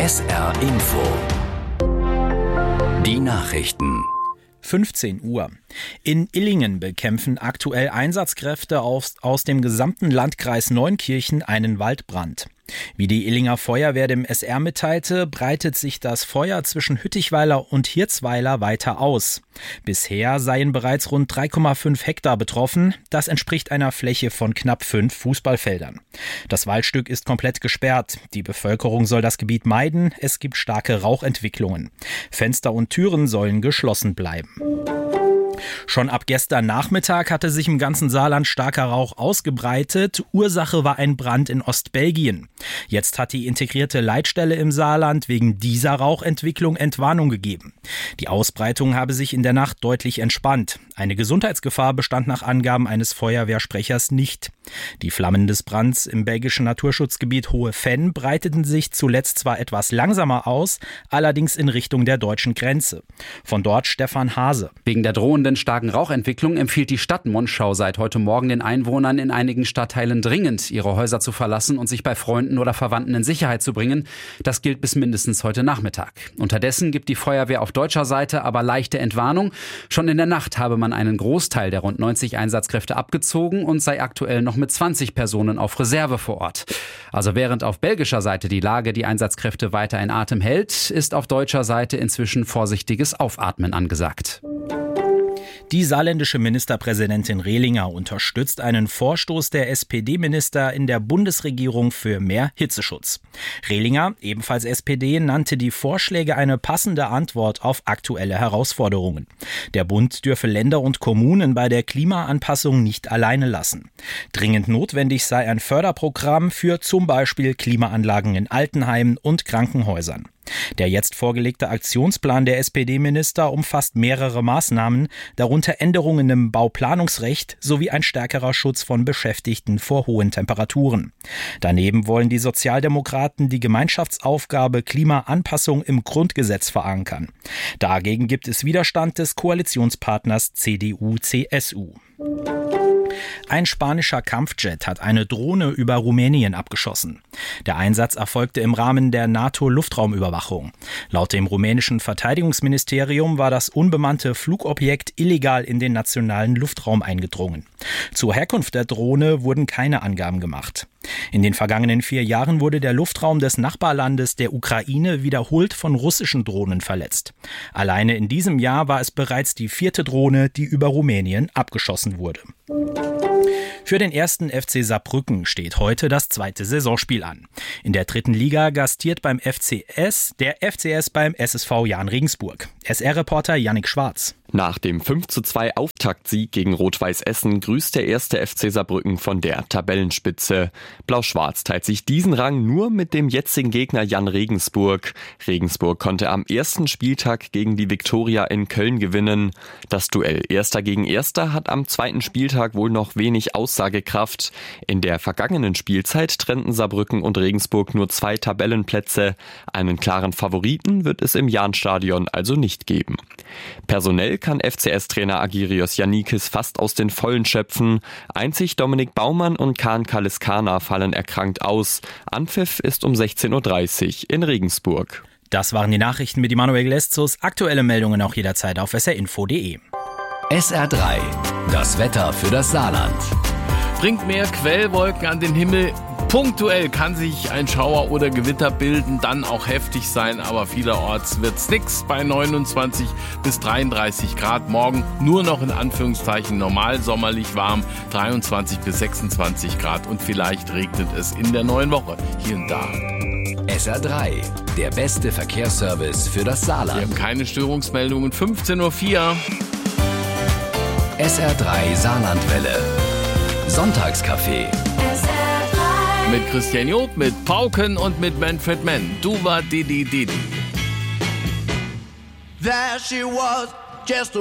SR Info. Die Nachrichten. 15 Uhr. In Illingen bekämpfen aktuell Einsatzkräfte aus dem gesamten Landkreis Neunkirchen einen Waldbrand. Wie die Illinger Feuerwehr dem SR mitteilte, breitet sich das Feuer zwischen Hüttichweiler und Hirzweiler weiter aus. Bisher seien bereits rund 3,5 Hektar betroffen. Das entspricht einer Fläche von knapp 5 Fußballfeldern. Das Waldstück ist komplett gesperrt. Die Bevölkerung soll das Gebiet meiden. Es gibt starke Rauchentwicklungen. Fenster und Türen sollen geschlossen bleiben. Schon ab gestern Nachmittag hatte sich im ganzen Saarland starker Rauch ausgebreitet. Ursache war ein Brand in Ostbelgien. Jetzt hat die integrierte Leitstelle im Saarland wegen dieser Rauchentwicklung Entwarnung gegeben. Die Ausbreitung habe sich in der Nacht deutlich entspannt. Eine Gesundheitsgefahr bestand nach Angaben eines Feuerwehrsprechers nicht. Die Flammen des Brands im belgischen Naturschutzgebiet Hohe Venn breiteten sich zuletzt zwar etwas langsamer aus, allerdings in Richtung der deutschen Grenze. Von dort Stefan Hase. Wegen der drohenden starken Rauchentwicklung empfiehlt die Stadt Monschau seit heute Morgen den Einwohnern in einigen Stadtteilen dringend, ihre Häuser zu verlassen und sich bei Freunden oder Verwandten in Sicherheit zu bringen. Das gilt bis mindestens heute Nachmittag. Unterdessen gibt die Feuerwehr auf deutscher Seite aber leichte Entwarnung. Schon in der Nacht habe man einen Großteil der rund 90 Einsatzkräfte abgezogen und sei aktuell noch mit 20 Personen auf Reserve vor Ort. Also während auf belgischer Seite die Lage die Einsatzkräfte weiter in Atem hält, ist auf deutscher Seite inzwischen vorsichtiges Aufatmen angesagt. Die saarländische Ministerpräsidentin Rehlinger unterstützt einen Vorstoß der SPD-Minister in der Bundesregierung für mehr Hitzeschutz. Rehlinger, ebenfalls SPD, nannte die Vorschläge eine passende Antwort auf aktuelle Herausforderungen. Der Bund dürfe Länder und Kommunen bei der Klimaanpassung nicht alleine lassen. Dringend notwendig sei ein Förderprogramm für zum Beispiel Klimaanlagen in Altenheimen und Krankenhäusern. Der jetzt vorgelegte Aktionsplan der SPD-Minister umfasst mehrere Maßnahmen, darunter Änderungen im Bauplanungsrecht sowie ein stärkerer Schutz von Beschäftigten vor hohen Temperaturen. Daneben wollen die Sozialdemokraten die Gemeinschaftsaufgabe Klimaanpassung im Grundgesetz verankern. Dagegen gibt es Widerstand des Koalitionspartners CDU-CSU. Ein spanischer Kampfjet hat eine Drohne über Rumänien abgeschossen. Der Einsatz erfolgte im Rahmen der NATO-Luftraumüberwachung. Laut dem rumänischen Verteidigungsministerium war das unbemannte Flugobjekt illegal in den nationalen Luftraum eingedrungen. Zur Herkunft der Drohne wurden keine Angaben gemacht. In den vergangenen 4 Jahren wurde der Luftraum des Nachbarlandes der Ukraine wiederholt von russischen Drohnen verletzt. Alleine in diesem Jahr war es bereits die 4. Drohne, die über Rumänien abgeschossen wurde. Für den 1. FC Saarbrücken steht heute das 2. Saisonspiel an. In der 3. Liga gastiert beim FCS der FCS beim SSV Jahn Regensburg. SR-Reporter Yannick Schwarz. Nach dem 5:2 Auftaktsieg gegen Rot-Weiß Essen grüßt der 1. FC Saarbrücken von der Tabellenspitze. Blau-Schwarz teilt sich diesen Rang nur mit dem jetzigen Gegner Jahn Regensburg. Regensburg konnte am 1. Spieltag gegen die Viktoria in Köln gewinnen. Das Duell Erster gegen Erster hat am 2. Spieltag wohl noch wenig Aussagekraft. In der vergangenen Spielzeit trennten Saarbrücken und Regensburg nur 2 Tabellenplätze. Einen klaren Favoriten wird es im Jahnstadion also nicht geben. Personell kann FCS-Trainer Agirios Yannikis fast aus den Vollen schöpfen. Einzig Dominik Baumann und Kaan Kaliskana fallen erkrankt aus. Anpfiff ist um 16:30 Uhr in Regensburg. Das waren die Nachrichten mit Immanuel Gleszus. Aktuelle Meldungen auch jederzeit auf srinfo.de. SR3, das Wetter für das Saarland. Bringt mehr Quellwolken an den Himmel. Punktuell kann sich ein Schauer oder Gewitter bilden, dann auch heftig sein, aber vielerorts wird's nix bei 29 bis 33 Grad. Morgen nur noch in Anführungszeichen normal sommerlich warm, 23 bis 26 Grad und vielleicht regnet es in der neuen Woche hier und da. SR3, der beste Verkehrsservice für das Saarland. Wir haben keine Störungsmeldungen, 15:04 Uhr. SR3 Saarlandwelle. Sonntagscafé. Mit Christian Job, mit Pauken und mit Manfred Mann. Duva Didi Didi. There she was, just a